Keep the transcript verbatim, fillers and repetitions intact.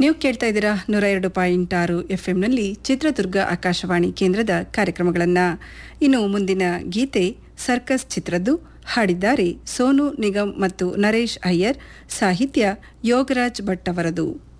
ನೀವು ಕೇಳ್ತಾ ಇದ್ದೀರಾ ನೂರ ಎರಡು ಪಾಯಿಂಟ್ ಆರು ಎಫ್ ಎಂನಲ್ಲಿ ಚಿತ್ರದುರ್ಗ ಆಕಾಶವಾಣಿ ಕೇಂದ್ರದ ಕಾರ್ಯಕ್ರಮಗಳನ್ನು. ಇನ್ನು ಮುಂದಿನ ಗೀತೆ ಸರ್ಕಸ್ ಚಿತ್ರದ್ದು. ಹಾಡಿದ್ದಾರೆ ಸೋನು ನಿಗಮ್ ಮತ್ತು ನರೇಶ್ ಅಯ್ಯರ್. ಸಾಹಿತ್ಯ ಯೋಗರಾಜ್ ಭಟ್ ಅವರದು.